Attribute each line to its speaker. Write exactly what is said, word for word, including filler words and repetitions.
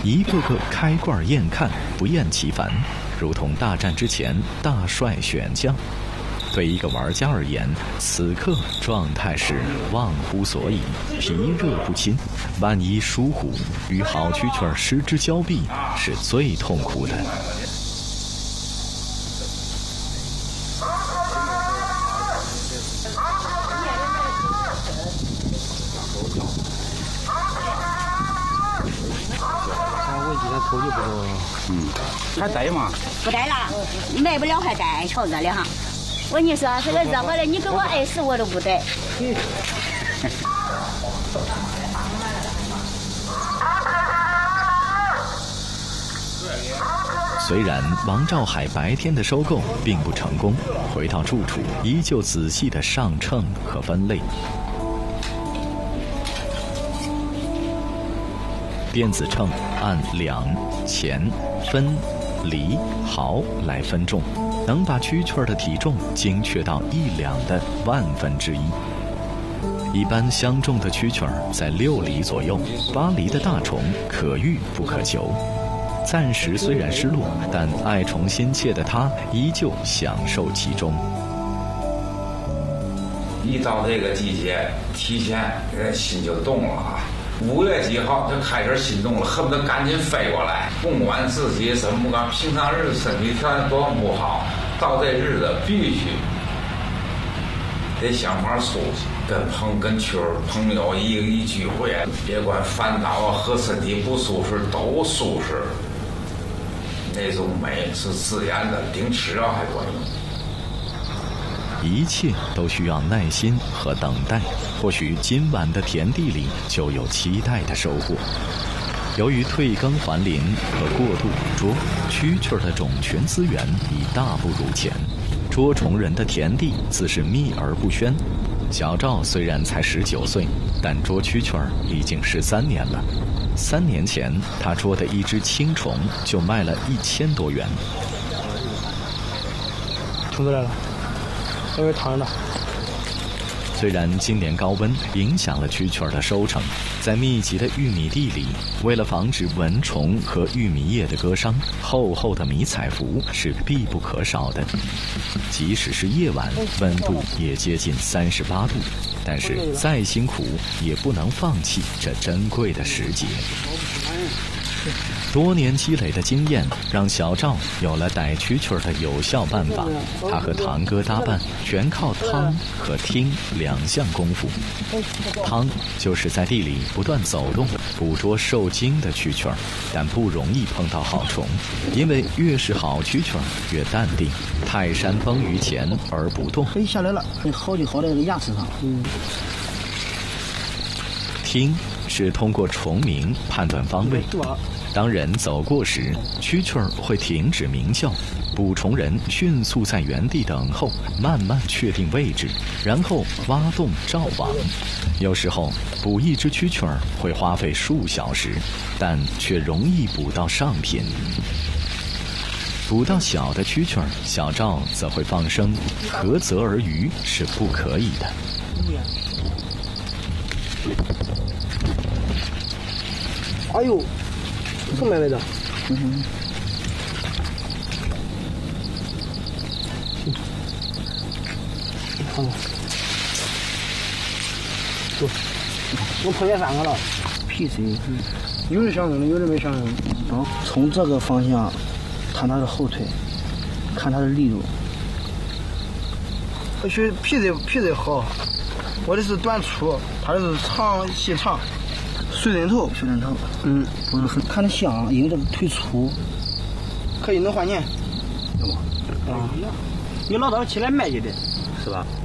Speaker 1: 一个个开罐验看，不厌其烦，如同大战之前大帅选将。对一个玩家而言，此刻状态是忘乎所以，疲热不侵。万一疏忽，与好蛐蛐失之交臂，是最痛苦的。
Speaker 2: 头就不够，嗯，还带吗？
Speaker 3: 不带了，卖不了还带，瞅着了哈。我跟你说，这个热巴的，你给我爱死我都不带。
Speaker 1: 虽然王兆海白天的收购并不成功，回到住处依旧仔细的上秤和分类。电子秤按两、钱、分、厘、毫来分重，能把蛐蛐的体重精确到一两的万分之一。一般相中的蛐蛐在六厘左右，八厘的大虫可遇不可求。暂时虽然失落，但爱虫心切的他依旧享受其中。
Speaker 4: 一到这个季节，提前人心就动了啊。五月几号就开始心动了，恨不得赶紧飞过来。不管自己怎么个平常日子身体条件多么不好，到这日子必须得想法出去，跟朋跟圈朋友一一聚会，别管烦恼啊和身体不舒适都舒适。那种美是自然的，顶吃药还管用。
Speaker 1: 一切都需要耐心和等待，或许今晚的田地里就有期待的收获。由于退耕还林和过度捕捉，蛐蛐的种群资源已大不如前，捉虫人的田地自是秘而不宣。小赵虽然才十九岁，但捉蛐蛐已经十三年了。三年前，他捉的一只青虫就卖了一千多元。
Speaker 2: 虫子来了。稍微烫着。
Speaker 1: 虽然今年高温影响了蛐蛐的收成，在密集的玉米地里，为了防止蚊虫和玉米叶的割伤，厚厚的迷彩服是必不可少的。即使是夜晚，温度也接近三十八度，但是再辛苦也不能放弃这珍贵的时节。多年积累的经验让小赵有了逮蛐蛐的有效办法。他和堂哥搭伴，全靠趟和听两项功夫。趟就是在地里不断走动，捕捉受惊的蛐蛐，但不容易碰到好虫，因为越是好蛐蛐越淡定，泰山崩于前而不动。
Speaker 2: 飞下来了，好就好在这个牙齿上。嗯。
Speaker 1: 听是通过虫鸣判断方位。当人走过时，蛐蛐儿会停止鸣叫，捕虫人迅速在原地等候，慢慢确定位置，然后挖洞罩网。有时候捕一只蛐蛐儿会花费数小时，但却容易捕到上品。捕到小的蛐蛐儿，小赵则会放生，合则而渔是不可以的。
Speaker 2: 哎呦！送来来的，嗯哼，好了，走，我碰见三个了，屁谁？有人相中的，有人没相中的。哦，从这个方向看它的后腿，看它的力度。我学皮子皮子好，我的是短粗，它的是长细长。水枕头，水枕头，嗯，不是很看着像，因为这个腿粗，可以能换钱，有吗？啊，你老早起来卖去的，是吧？